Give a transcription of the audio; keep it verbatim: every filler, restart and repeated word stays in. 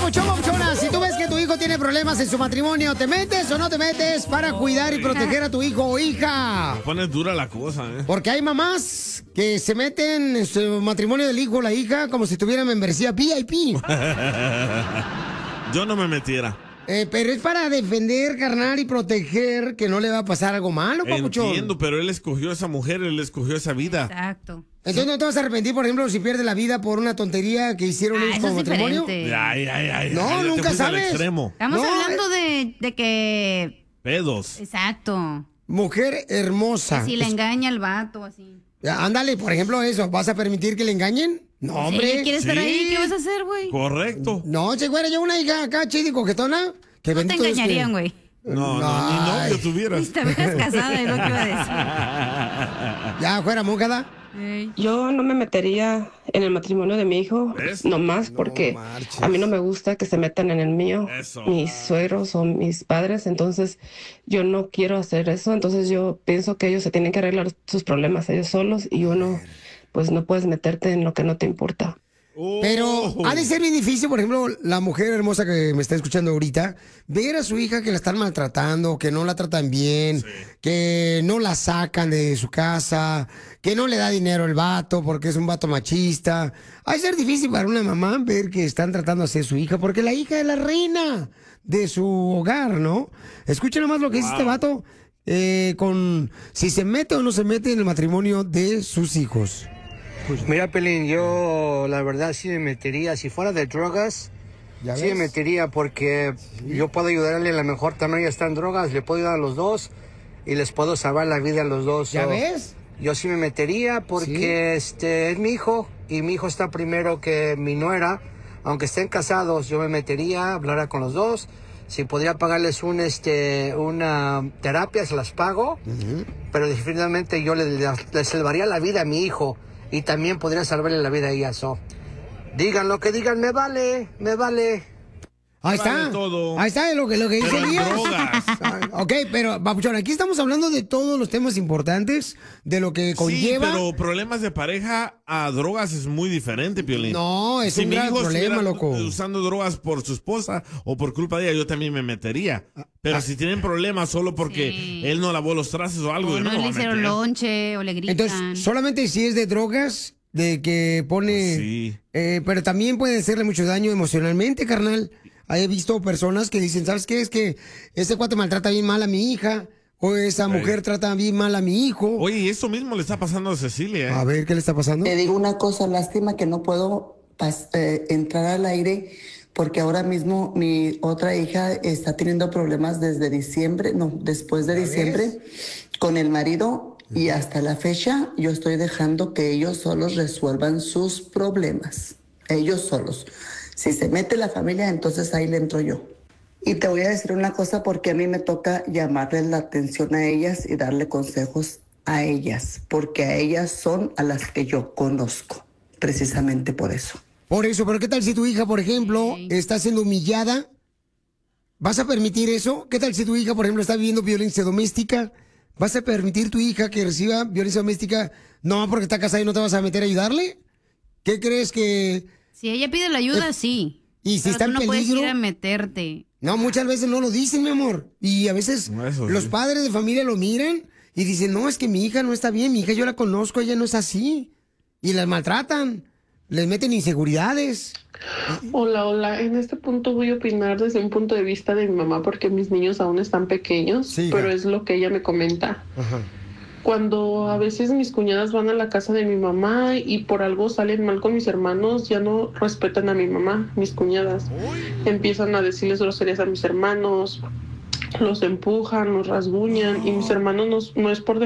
papuchón, papuchona, si tú ves que tu hijo tiene problemas en su matrimonio, ¿te metes o no te metes para cuidar y proteger a tu hijo o hija? Me pone dura la cosa, ¿eh? Porque hay mamás que se meten en su matrimonio del hijo o la hija como si tuvieran membresía V I P. Yo no me metiera. Eh, pero es para defender, carnal, y proteger que no le va a pasar algo malo, papuchón. Entiendo, pero él escogió a esa mujer, él escogió esa vida. Exacto. Entonces no te vas a arrepentir, por ejemplo, si pierdes la vida por una tontería que hicieron Ah, ellos eso como es matrimonio. diferente. Ay, ay, ay. No, ay, ya te nunca fuiste al sabes. extremo. Estamos No, hablando de, de que... Pedos. Exacto. Mujer hermosa. Que si le engaña al vato, así. Ya, ándale, por ejemplo, eso. ¿Vas a permitir que le engañen? No, Si hombre. ella quiere estar Sí. ahí, ¿qué vas a hacer, güey? Correcto. No, che, güera, yo una hija acá, chida y coquetona. Que No te bendito Dios que- engañarían, güey. No, no, ni Ay. novio tuvieras. Te ves casada, es lo que iba a decir. Ya, fuera, mojada. Ey. Yo no me metería en el matrimonio de mi hijo, ¿Ves? nomás porque marches. a mí no me gusta que se metan en el mío, Eso. mis suegros o mis padres, entonces yo no quiero hacer eso, entonces yo pienso que ellos se tienen que arreglar sus problemas ellos solos y uno, pues no puedes meterte en lo que no te importa. Oh. Pero ha de ser bien difícil, por ejemplo, la mujer hermosa que me está escuchando ahorita, ver a su hija que la están maltratando, que no la tratan bien, que no la sacan de su casa, que no le da dinero el vato porque es un vato machista. Ha de ser difícil para una mamá ver que están tratando así a su hija, porque la hija es la reina de su hogar, ¿no? Escuchen nomás lo que dice este vato eh, con si se mete o no se mete en el matrimonio de sus hijos. Pues mira, Pelín, yo la verdad sí me metería, si fuera de drogas, ¿Ya sí ves? me metería porque yo puedo ayudarle, a lo mejor también ya están drogas, le puedo ayudar a los dos y les puedo salvar la vida a los dos. ¿Ya So, ves? Yo sí me metería porque este es mi hijo y mi hijo está primero que mi nuera, aunque estén casados, yo me metería, hablara con los dos. Si podría pagarles un este una terapia, se las pago, pero definitivamente yo le, le- le salvaría la vida a mi hijo y también podría salvarle la vida a ella. So, digan lo que digan, me vale, me vale. Ahí Vale está. todo. Ahí está lo que, lo que dice Pero en Elías. drogas. Ah, Ok, pero, Papuchón, aquí estamos hablando de todos los temas importantes, de lo que conlleva. Sí, pero problemas de pareja a drogas es muy diferente, Piolín. No, es si un mi gran hijo problema, estuviera loco. usando drogas por su esposa o por culpa de ella, yo también me metería. Pero ah. si tienen problemas solo porque Sí. él no lavó los trastes o algo, O yo no no me le voy a hicieron meter. lonche o le gritan. Entonces, solamente si es de drogas, de que pone... Sí. eh, pero también puede hacerle mucho daño emocionalmente, carnal. He visto personas que dicen, ¿sabes qué? Es que este cuate maltrata bien mal a mi hija, o esa mujer trata bien mal a mi hijo. Oye, y eso mismo le está pasando a Cecilia. ¿eh? A ver, ¿qué le está pasando? Te digo una cosa, lástima que no puedo pas- eh, entrar al aire porque ahora mismo mi otra hija está teniendo problemas desde diciembre, no, después de diciembre con el marido y hasta la fecha yo estoy dejando que ellos solos resuelvan sus problemas, ellos solos. Si se mete la familia, entonces ahí le entro yo. Y te voy a decir una cosa porque a mí me toca llamarles la atención a ellas y darle consejos a ellas, porque a ellas son a las que yo conozco, precisamente por eso. Por eso, pero ¿qué tal si tu hija, por ejemplo, Sí. está siendo humillada? ¿Vas a permitir eso? ¿Qué tal si tu hija, por ejemplo, está viviendo violencia doméstica? ¿Vas a permitir tu hija que reciba violencia doméstica no porque está casada y no te vas a meter a ayudarle? ¿Qué crees que...? Si ella pide la ayuda, Eh, sí. y si Pero está tú en no puedes peligro- ir a meterte. No, muchas veces no lo dicen, mi amor. Y a veces Eso los sí. padres de familia lo miran y dicen, no, es que mi hija no está bien, mi hija yo la conozco, ella no es así. Y las maltratan, les meten inseguridades. Hola, hola. En este punto voy a opinar desde un punto de vista de mi mamá porque mis niños aún están pequeños, Sí, pero hija. es lo que ella me comenta. Ajá. Cuando a veces mis cuñadas van a la casa de mi mamá y por algo salen mal con mis hermanos, ya no respetan a mi mamá, mis cuñadas. Empiezan a decirles groserías a mis hermanos, los empujan, los rasguñan y mis hermanos no, no es por